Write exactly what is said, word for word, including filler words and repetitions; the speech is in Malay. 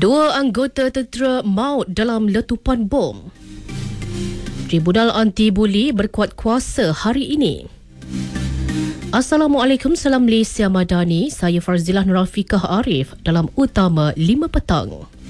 Dua anggota tentera maut dalam letupan bom. Tribunal Anti-Buli berkuat kuasa hari ini. Assalamualaikum, salam Malaysia Madani. Saya Farzilah Nurafiqah Arif dalam Utama lima Petang.